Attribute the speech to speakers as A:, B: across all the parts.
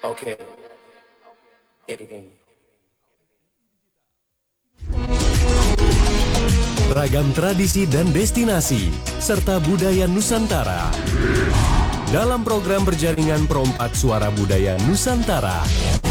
A: Oke. Ini.
B: Ragam tradisi dan destinasi, serta budaya Nusantara. Dalam program berjaringan Perompak Suara Budaya Nusantara.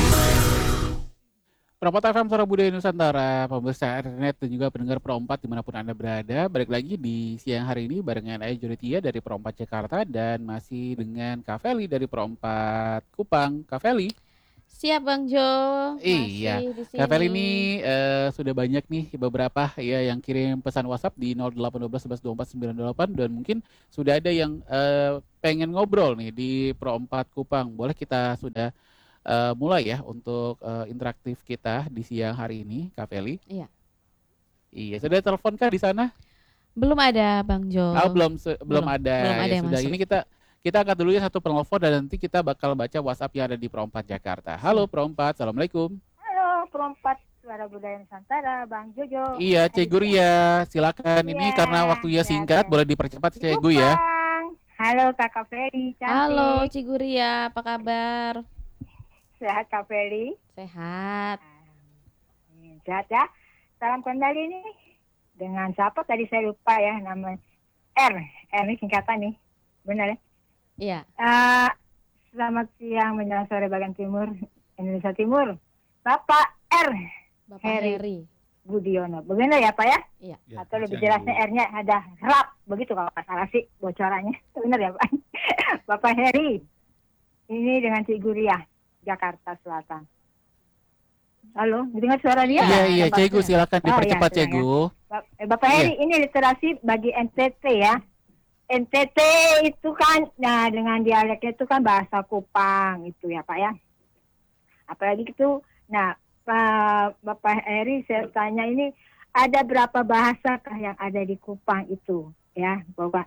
C: Perompak FM Suara Budaya Nusantara, pemirsa internet dan juga pendengar Perompak dimanapun Anda berada. Balik lagi di siang hari ini barengan Aya Juritia dari Perompak Jakarta dan masih dengan Kak Feli dari Perompak Kupang. Kak Feli.
D: Siap Bang Jo,
C: Iya,
D: masih di sini.
C: Kak Feli ini sudah banyak nih beberapa ya yang kirim pesan WhatsApp di 0812 11 24 928 dan mungkin sudah ada yang pengen ngobrol nih di Perompak Kupang. Boleh kita sudah mulai ya untuk interaktif kita di siang hari ini, Kak Feli?
D: Iya.
C: Iya, sudah telepon kah di sana?
D: Belum ada Bang Jo.
C: Oh, belum ada.
D: Belum ada
C: Ya
D: yang
C: sudah,
D: masuk.
C: ini kita angkat dulu ya satu penelpon dan nanti kita bakal baca WhatsApp yang ada di Perompak Jakarta. Halo Perompak, Assalamualaikum.
E: Halo, Perompak Suara Budaya Nusantara, Bang Jojo.
C: Iya, Cik Guria, silakan. Ini
E: Iya,
C: karena waktunya singkat,
E: silakan.
C: boleh dipercepat Cik Gu ya.
E: Kupang. Halo Kakak Feli, cantik.
D: Halo Ciguria, apa kabar?
E: Sehat Kak Feli?
D: Sehat.
E: Sehat ya. Salam kembali nih. Dengan siapa tadi saya lupa ya, nama R. R ini singkatan nih. Benar ya?
D: Iya.
E: Selamat siang menjelang sore bagian timur Indonesia Timur. Bapak R.
D: Bapak
E: Heri.
D: Heri.
E: Budiono. Benar ya Pak ya?
D: Iya.
F: Ya,
E: Atau lebih
F: siang,
E: jelasnya
F: Ibu.
E: R-nya ada rap. Begitu kalau nggak salah sih bocorannya. Benar ya Pak? Bapak Heri. Ini dengan Cik Guria, Jakarta Selatan. Halo, dengar suara dia?
C: Iya,
E: Bapak?
C: Cik Gu silakan dipercepat Cik
E: silakan.
C: Gu.
E: Bapak Heri, ini literasi bagi NTT ya. NTT itu kan, nah dengan dialeknya itu kan bahasa Kupang itu ya Pak ya. Apalagi itu, nah Bapak Heri saya tanya ini ada berapa bahasa kah yang ada di Kupang itu ya, Bapak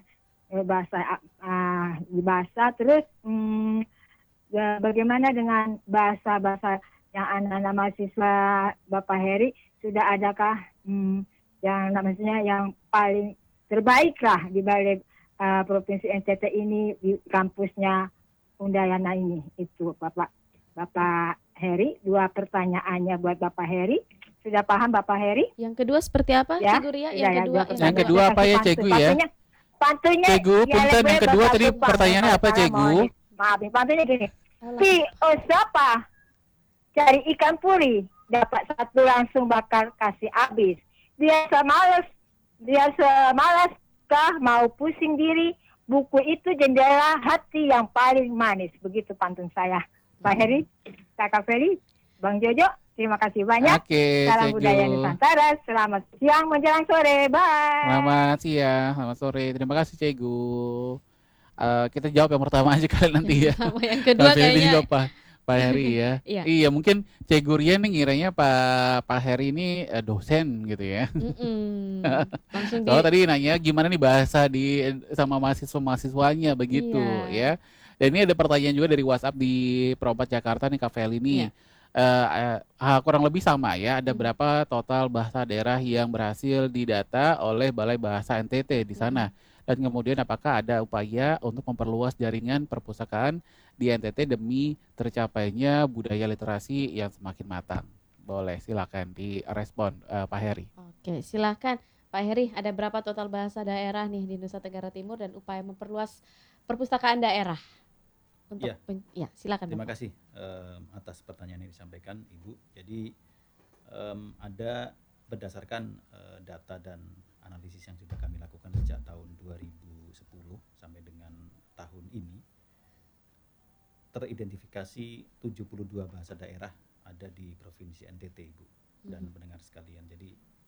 E: bahasa terus ya, bagaimana dengan bahasa-bahasa yang anak-anak mahasiswa Bapak Heri sudah adakah yang maksudnya yang paling terbaik lah di balik Provinsi NTT ini di kampusnya Undayana ini itu Bapak Heri. Dua pertanyaannya buat Bapak Heri. Sudah paham Bapak Heri?
D: Yang kedua seperti apa
E: Ya,
D: Ciguria?
E: ya,
C: Yang kedua apa ya Cik Gu ya?
E: Pantunya.
C: Cik Gu, punten yang kedua tadi pertanyaannya apa Cik Gu?
E: Maaf, pantunya gini.
D: Alah.
E: Siapa cari ikan puri dapat satu langsung bakar kasih habis. Dia semalas kah mau pusing diri. Buku itu jendela hati yang paling manis. Begitu pantun saya. Pak Heri, Kakak Feli, Bang Jojo, terima kasih banyak.
C: Oke,
E: Salam
C: Cik
E: budaya
C: Gu.
E: Nusantara. Selamat siang menjelang sore. Bye.
C: Selamat siang, selamat sore. Terima kasih Cik Gu. Kita jawab yang pertama aja kali nanti ya.
D: Sama yang kedua
C: Nanti
D: kayaknya.
C: juga Pak Heri ya.
D: Iya.
C: Iya, mungkin Cik Guria nih ngiranya Pak Heri ini dosen gitu ya.
D: Langsung di
C: Soalnya tadi nanya gimana nih bahasa sama mahasiswanya begitu
D: Iya.
C: ya. Dan ini ada pertanyaan juga dari WhatsApp di Perompak Jakarta nih Kak Feli ini. Kurang lebih sama ya. Ada berapa total bahasa daerah yang berhasil didata oleh Balai Bahasa NTT di sana? Dan kemudian apakah ada upaya untuk memperluas jaringan perpustakaan di NTT demi tercapainya budaya literasi yang semakin matang? Boleh, silakan direspon Pak Heri.
D: Oke, silakan Pak Heri. Ada berapa total bahasa daerah nih di Nusa Tenggara Timur dan upaya memperluas perpustakaan daerah? Untuk
F: Iya.
D: Silakan.
F: Terima
D: Bapak.
F: kasih atas pertanyaan yang disampaikan Ibu. Jadi ada berdasarkan data dan analisis yang sudah kami lakukan sejak tahun 2010 sampai dengan tahun ini, teridentifikasi 72 bahasa daerah ada di Provinsi NTT Ibu dan pendengar sekalian. Jadi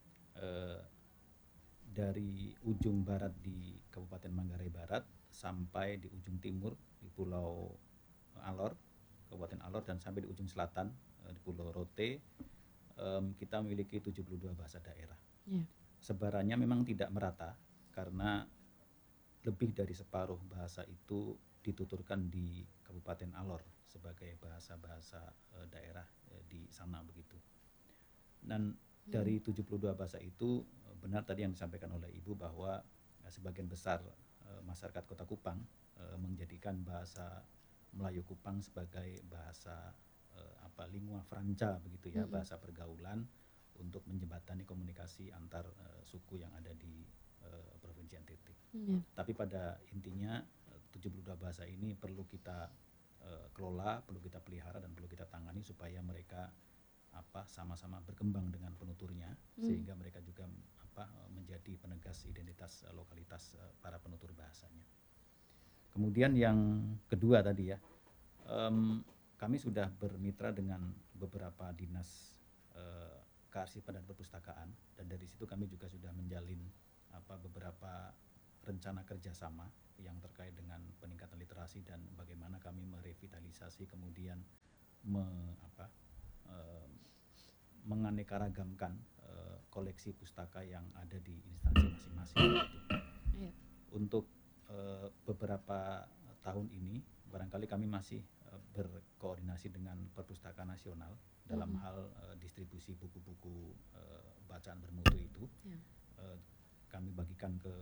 F: dari ujung barat di Kabupaten Manggarai Barat sampai di ujung timur di Pulau Alor, Kabupaten Alor, dan sampai di ujung selatan di Pulau Rote, kita memiliki 72 bahasa daerah.
D: Ya.
F: Sebarannya memang tidak merata karena lebih dari separuh bahasa itu dituturkan di Kabupaten Alor sebagai bahasa-bahasa daerah di sana begitu. Dan dari 72 bahasa itu benar tadi yang disampaikan oleh Ibu bahwa sebagian besar masyarakat Kota Kupang menjadikan bahasa Melayu Kupang sebagai bahasa lingua franca begitu ya, bahasa pergaulan untuk menjembatani komunikasi antar suku yang ada di Provinsi NTT. Tapi pada intinya 72 bahasa ini perlu kita kelola, perlu kita pelihara dan perlu kita tangani supaya mereka sama-sama berkembang dengan penuturnya, sehingga mereka juga menjadi penegas identitas lokalitas para penutur bahasanya. Kemudian yang kedua tadi ya, kami sudah bermitra dengan beberapa dinas kearsipan dan perpustakaan, dan dari situ kami juga sudah menjalin beberapa rencana kerjasama yang terkait dengan peningkatan literasi dan bagaimana kami merevitalisasi kemudian menganeka-ragamkan koleksi pustaka yang ada di instansi masing-masing. Untuk beberapa tahun ini barangkali kami masih berkoordinasi dengan Perpustakaan Nasional dalam hal distribusi buku-buku bacaan bermutu itu. Kami bagikan ke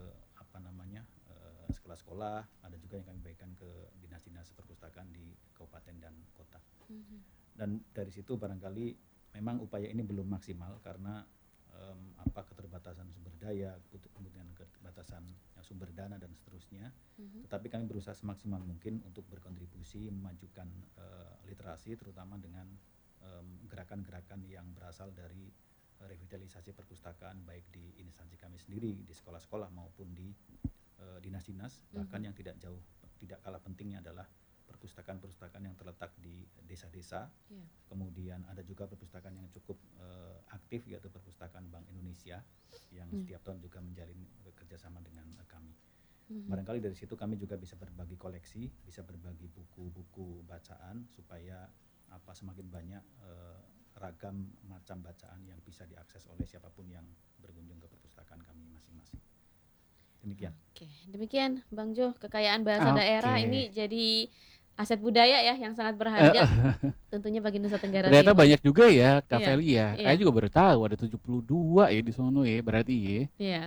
F: sekolah-sekolah, ada juga yang kami bagikan ke dinas-dinas perpustakaan di kabupaten dan kota. Dan dari situ barangkali memang upaya ini belum maksimal karena keterbatasan sumber daya, kemudian keterbatasan sumber dana dan seterusnya. Tetapi kami berusaha semaksimal mungkin untuk berkontribusi memajukan literasi, terutama dengan gerakan-gerakan yang berasal dari revitalisasi perpustakaan baik di instansi kami sendiri, di sekolah-sekolah maupun di dinas-dinas. Bahkan yang tidak kalah pentingnya adalah perpustakaan-perpustakaan yang terletak di desa-desa. Kemudian ada juga perpustakaan yang cukup aktif, yaitu Perpustakaan Bank Indonesia yang setiap tahun juga menjalin kerjasama dengan kami. Barangkali dari situ kami juga bisa berbagi koleksi, bisa berbagi buku-buku bacaan supaya semakin banyak ragam macam bacaan yang bisa diakses oleh siapapun yang berkunjung ke perpustakaan kami masing-masing. Demikian.
D: Oke, demikian Bang Jo, kekayaan bahasa daerah ini jadi aset budaya ya yang sangat berharga tentunya bagi Nusa Tenggara Timur.
C: Ternyata banyak juga ya Kak Feli ya. Saya juga baru tahu ada 72 ya di sono ya, berarti ya. Iya.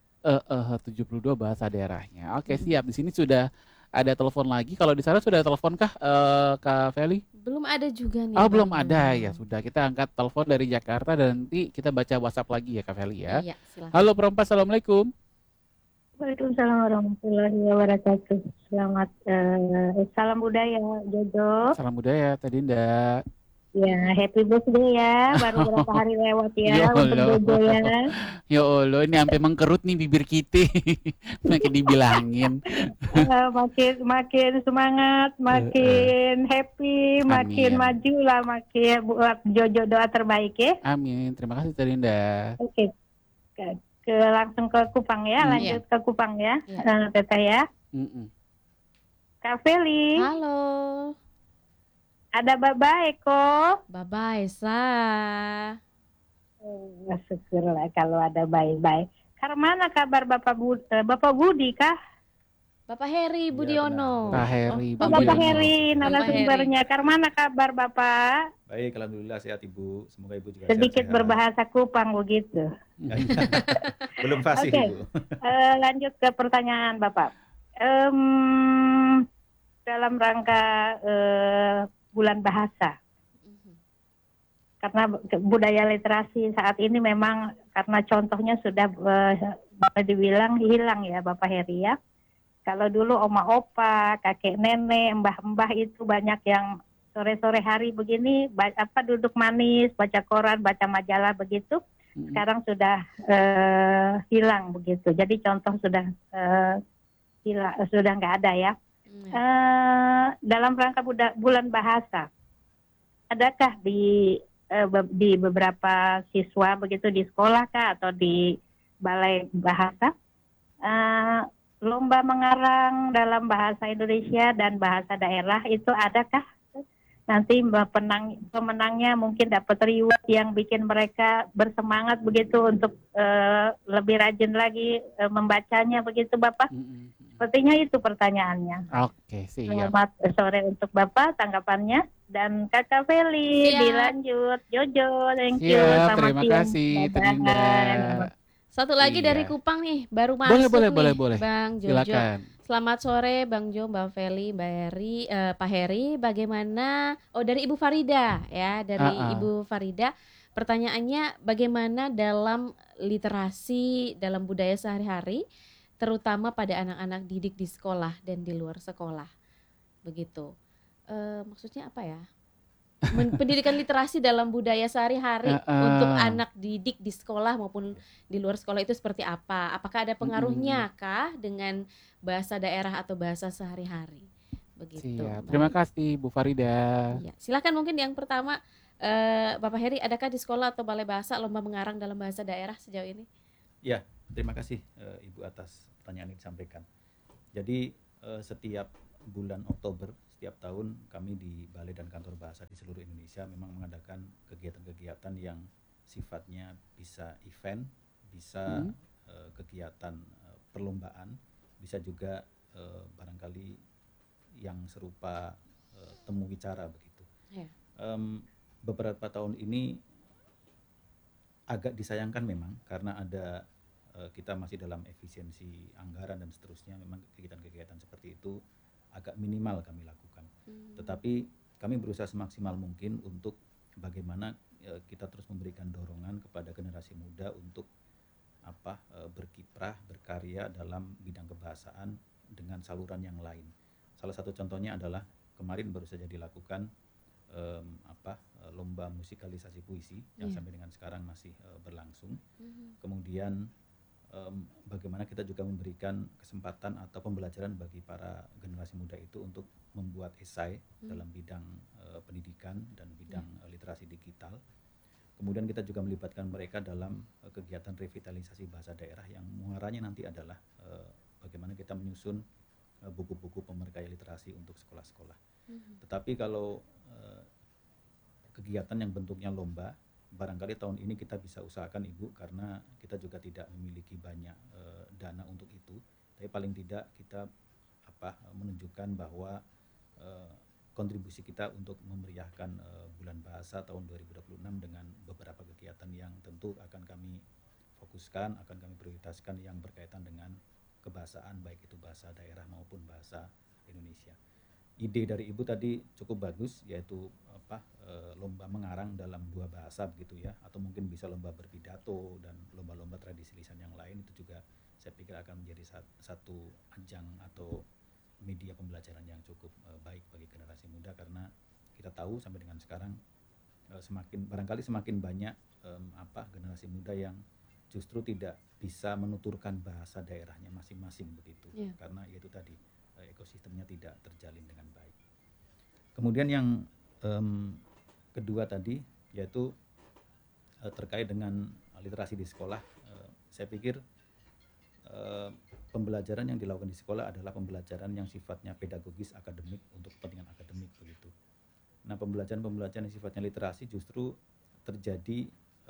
C: 72 bahasa daerahnya. Oke, siap. Di sini sudah ada telepon lagi. Kalau di sana sudah ada telepon kah Kak Feli?
D: Belum ada juga nih.
C: Belum ada ya. Sudah, kita angkat telepon dari Jakarta dan nanti kita baca WhatsApp lagi ya Kak Feli ya.
D: Iya, silakan.
C: Halo Perempat, Assalamualaikum.
E: Waalaikumsalam warahmatullahi wabarakatuh. Selamat salam budaya Jojo.
C: Salam budaya Teh Dinda.
E: Ya, happy birthday ya. Baru berapa hari lewat ya untuk Jojo ya.
C: Ya Allah, ini sampai mengkerut nih bibir kita. Makin dibilangin.
E: Makin semangat, makin happy, makin maju lah, makin buat Jojo doa terbaik ya.
C: Amin. Terima kasih Teh Dinda.
E: Oke. Langsung ke Kupang ya, lanjut ke Kupang ya, Teta ya. Kak Feli.
D: Halo.
E: Ada Baba Eko.
D: Baba Esa.
E: Syukurlah kalau ada baik-baik. Mana kabar Bapak Budi kah?
D: Bapak Heri Budiono.
C: Pak Heri.
E: Bapak Heri, narasumbernya. Mana kabar Bapak?
F: Baik, alhamdulillah sehat Ibu. Semoga Ibu juga
E: sedikit
F: sehat.
E: Berbahasa Kupang begitu.
F: Belum fasih Ibu.
E: Lanjut ke pertanyaan Bapak. Dalam rangka bulan bahasa, karena budaya literasi saat ini memang karena contohnya sudah dibilang hilang ya Bapak Heri ya. Kalau dulu oma opa, kakek nenek, mbah-mbah itu banyak yang sore-sore hari begini duduk manis, baca koran, baca majalah begitu. Sekarang sudah hilang begitu. Jadi contoh sudah hilang, sudah nggak ada ya. Dalam rangka bulan bahasa, adakah di beberapa siswa begitu di sekolah kah atau di balai bahasa lomba mengarang dalam bahasa Indonesia dan bahasa daerah itu adakah? Nanti pemenangnya mungkin dapat reward yang bikin mereka bersemangat begitu untuk lebih rajin lagi membacanya begitu Bapak? Sepertinya itu pertanyaannya.
C: Oke, siap.
E: Selamat sore untuk Bapak tanggapannya. Dan Kakak Feli dilanjut. Jojo, thank you. Selamat
C: terima
E: siang.
C: kasih Terinda.
D: Satu lagi dari Kupang nih, baru masuk
C: boleh.
D: Bang Jojo.
C: Silakan.
D: Selamat sore Bang Jo, Mbak Feli, Mbak Heri, Pak Heri. Bagaimana? Oh, dari Ibu Farida ya, dari
C: Ah, ah.
D: Ibu Farida. Pertanyaannya, bagaimana dalam literasi dalam budaya sehari-hari, terutama pada anak-anak didik di sekolah dan di luar sekolah, begitu. Maksudnya apa ya? Pendidikan literasi dalam budaya sehari-hari untuk anak didik di sekolah maupun di luar sekolah itu seperti apa? Apakah ada pengaruhnya kah dengan bahasa daerah atau bahasa sehari-hari? Begitu.
C: Siap. Terima
D: Baik.
C: kasih Bu Farida.
D: Iya. Silakan mungkin yang pertama, Bapak Heri, adakah di sekolah atau balai bahasa lomba mengarang dalam bahasa daerah sejauh ini?
F: Ya, terima kasih Ibu atas pertanyaan yang disampaikan. Jadi setiap bulan Oktober setiap tahun kami di Balai dan Kantor Bahasa di seluruh Indonesia memang mengadakan kegiatan-kegiatan yang sifatnya bisa event, bisa kegiatan perlombaan, bisa juga barangkali yang serupa temu bicara begitu.
D: Ya.
F: Beberapa tahun ini agak disayangkan memang karena ada kita masih dalam efisiensi anggaran dan seterusnya, memang kegiatan-kegiatan seperti itu agak minimal kami lakukan. Tetapi kami berusaha semaksimal mungkin untuk bagaimana kita terus memberikan dorongan kepada generasi muda untuk berkiprah, berkarya dalam bidang kebahasaan dengan saluran yang lain. Salah satu contohnya adalah kemarin baru saja dilakukan lomba musikalisasi puisi yang sampai dengan sekarang masih berlangsung. Kemudian bagaimana kita juga memberikan kesempatan atau pembelajaran bagi para generasi muda itu untuk membuat esai dalam bidang pendidikan dan bidang literasi digital. Kemudian kita juga melibatkan mereka dalam kegiatan revitalisasi bahasa daerah yang muaranya nanti adalah bagaimana kita menyusun buku-buku pemerkaya literasi untuk sekolah-sekolah. Tetapi kalau kegiatan yang bentuknya lomba, barangkali tahun ini kita bisa usahakan Ibu, karena kita juga tidak memiliki banyak dana untuk itu. Tapi paling tidak kita menunjukkan bahwa kontribusi kita untuk memeriahkan bulan bahasa tahun 2026 dengan beberapa kegiatan yang tentu akan kami fokuskan, akan kami prioritaskan yang berkaitan dengan kebahasaan, baik itu bahasa daerah maupun bahasa Indonesia. Ide dari Ibu tadi cukup bagus, yaitu lomba mengarang dalam dua bahasa begitu ya, atau mungkin bisa lomba berpidato dan lomba-lomba tradisi lisan yang lain. Itu juga saya pikir akan menjadi satu ajang atau media pembelajaran yang cukup baik bagi generasi muda, karena kita tahu sampai dengan sekarang barangkali semakin banyak generasi muda yang justru tidak bisa menuturkan bahasa daerahnya masing-masing begitu, karena itu tadi ekosistemnya tidak terjalin dengan baik. Kemudian yang kedua tadi yaitu terkait dengan literasi di sekolah, saya pikir pembelajaran yang dilakukan di sekolah adalah pembelajaran yang sifatnya pedagogis, akademik, untuk kepentingan akademik begitu. Nah, pembelajaran yang sifatnya literasi justru terjadi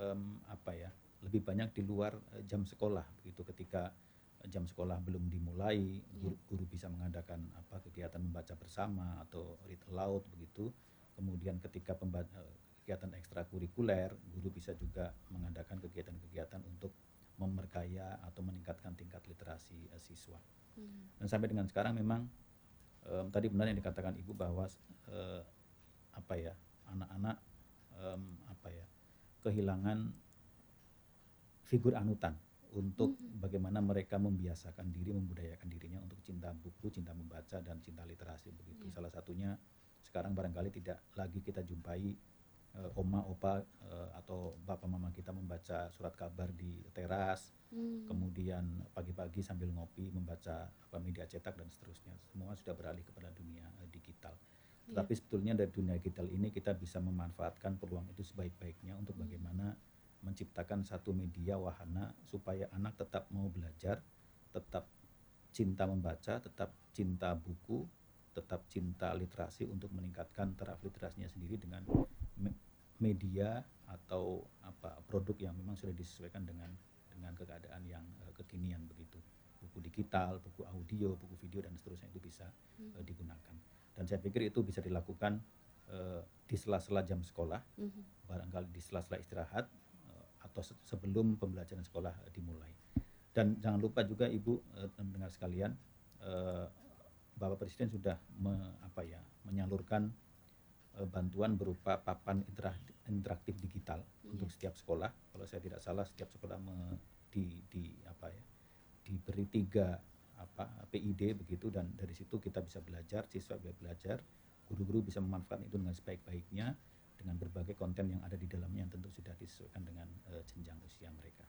F: lebih banyak di luar jam sekolah begitu. Ketika jam sekolah belum dimulai, guru bisa mengadakan kegiatan membaca bersama atau read aloud begitu. Kemudian ketika kegiatan ekstrakurikuler, guru bisa juga mengadakan kegiatan-kegiatan untuk memperkaya atau meningkatkan tingkat literasi siswa. Dan sampai dengan sekarang memang tadi benar yang dikatakan Ibu bahwa anak-anak kehilangan figur anutan untuk bagaimana mereka membiasakan diri, membudayakan dirinya untuk cinta buku, cinta membaca, dan cinta literasi begitu. Salah satunya sekarang barangkali tidak lagi kita jumpai oma, opa atau bapak mama kita membaca surat kabar di teras, kemudian pagi-pagi sambil ngopi membaca media cetak dan seterusnya. Semua sudah beralih kepada dunia digital. Tetapi sebetulnya dari dunia digital ini kita bisa memanfaatkan peluang itu sebaik-baiknya untuk bagaimana menciptakan satu media wahana supaya anak tetap mau belajar, tetap cinta membaca, tetap cinta buku, tetap cinta literasi untuk meningkatkan taraf literasinya sendiri dengan media atau produk yang memang sudah disesuaikan dengan keadaan yang kekinian begitu. Buku digital, buku audio, buku video dan seterusnya itu bisa digunakan. Dan saya pikir itu bisa dilakukan di sela-sela jam sekolah, barangkali di sela-sela istirahat atau sebelum pembelajaran sekolah dimulai. Dan jangan lupa juga Ibu dan pendengar sekalian, eh, Bapak Presiden sudah menyalurkan bantuan berupa papan interaktif digital untuk setiap sekolah. Kalau saya tidak salah, setiap sekolah diberi 3 PID begitu, dan dari situ kita bisa belajar, siswa bisa belajar, guru-guru bisa memanfaatkan itu dengan sebaik-baiknya dengan berbagai konten yang ada di dalamnya yang tentu sudah disesuaikan dengan jenjang usia mereka.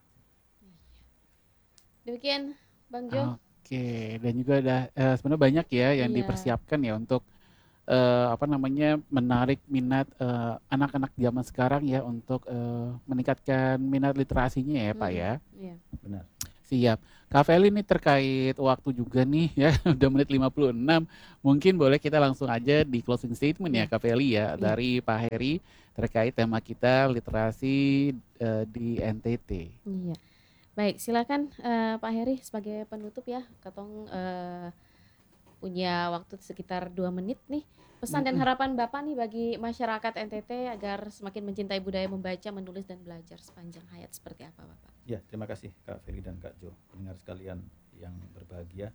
D: Demikian Bang Jo.
C: Oke, dan juga ada sebenarnya banyak ya yang dipersiapkan ya untuk menarik minat anak-anak zaman sekarang ya untuk meningkatkan minat literasinya ya Pak ya.
D: Iya.
F: Benar.
C: Siap. Kak Feli ini terkait waktu juga nih ya, udah menit 56. Mungkin boleh kita langsung aja di closing statement ya Kak Feli ya dari Pak Heri terkait tema kita literasi di NTT.
D: Iya. Baik, silakan Pak Heri sebagai penutup ya. Katong punya waktu sekitar 2 menit nih. Pesan dan harapan Bapak nih bagi masyarakat NTT agar semakin mencintai budaya membaca, menulis dan belajar sepanjang hayat seperti apa Bapak?
F: Ya, terima kasih Kak Feli dan Kak Jo, pendengar sekalian yang berbahagia.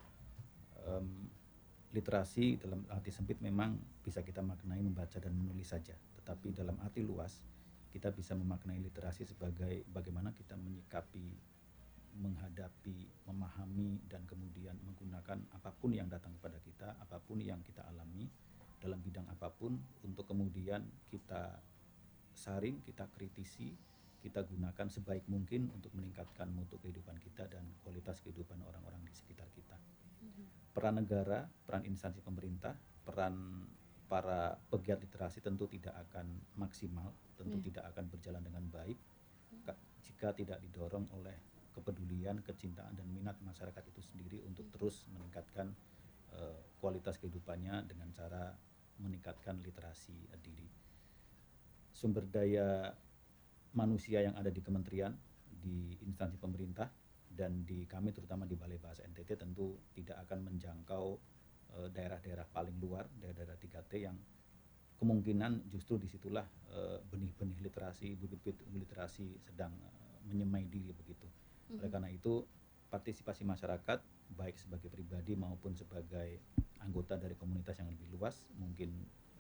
F: Literasi dalam arti sempit memang bisa kita maknai membaca dan menulis saja, tetapi dalam arti luas kita bisa memaknai literasi sebagai bagaimana kita menyikapi, menghadapi, memahami dan kemudian menggunakan apapun yang datang kepada kita, apapun yang kita alami dalam bidang apapun, untuk kemudian kita saring, kita kritisi, kita gunakan sebaik mungkin untuk meningkatkan mutu kehidupan kita dan kualitas kehidupan orang-orang di sekitar kita. Peran negara, peran instansi pemerintah, peran para pegiat literasi tentu tidak akan maksimal, tentu tidak akan berjalan dengan baik jika tidak didorong oleh kepedulian, kecintaan dan minat masyarakat itu sendiri untuk terus meningkatkan kualitas kehidupannya dengan cara meningkatkan literasi diri. Sumber daya manusia yang ada di kementerian, di instansi pemerintah dan di kami terutama di Balai Bahasa NTT tentu tidak akan menjangkau daerah-daerah paling luar, daerah-daerah 3T yang kemungkinan justru disitulah benih-benih literasi, bibit-bibit literasi sedang menyemai diri begitu. Oleh karena itu partisipasi masyarakat baik sebagai pribadi maupun sebagai anggota dari komunitas yang lebih luas, mungkin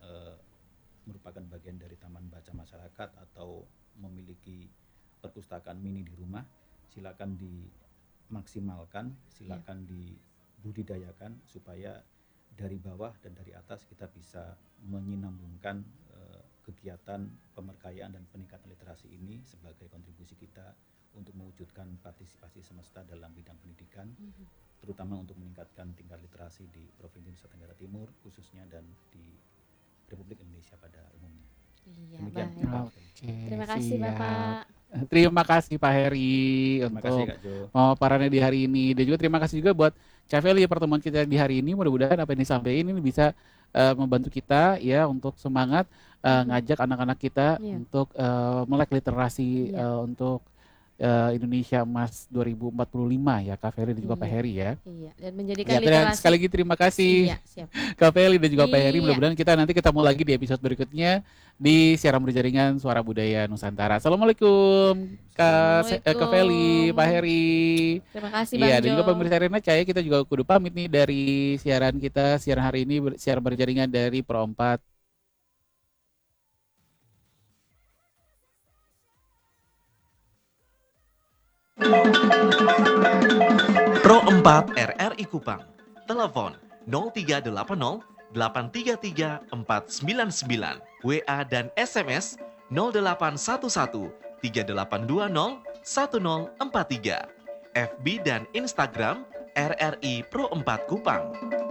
F: merupakan bagian dari taman baca masyarakat atau memiliki perpustakaan mini di rumah, silakan dimaksimalkan, silakan dibudidayakan supaya dari bawah dan dari atas kita bisa menyinambungkan kegiatan pemerkayaan dan peningkatan literasi ini sebagai kontribusi kita untuk mewujudkan partisipasi semesta dalam bidang pendidikan, terutama untuk meningkatkan tingkat literasi di Provinsi Nusa Tenggara Timur khususnya dan di Republik Indonesia pada umumnya.
D: Iya,
F: Demikian.
D: baik. Terima kasih Bapak.
C: Terima kasih Pak Heri untuk pemaparannya di hari ini, dan juga terima kasih juga buat Kak Feli pertemuan kita di hari ini. Mudah-mudahan apa yang disampaikan ini bisa membantu kita ya untuk semangat ngajak anak-anak kita untuk melek literasi untuk Indonesia Emas 2045 ya Kak Feli dan juga Pak Heri ya.
D: Iya, dan menjadikan
C: dan
D: literasi.
C: sekali lagi terima kasih Kak Feli dan juga Pak Heri. Mudah-mudahan kita nanti ketemu lagi di episode berikutnya di siaran berjaringan Suara Budaya Nusantara. Assalamualaikum Kak Feli, Pak Heri.
D: Terima kasih Bang Jo.
C: Dan juga pemirsa Rena Caya, kita juga kudu pamit nih dari siaran kita, siaran hari ini, siaran berjaringan dari Pro 4.
G: Pro 4 RRI Kupang. Telepon 0380 833 499. WA dan SMS 0811 3820 1043. FB dan Instagram RRI Pro 4 Kupang.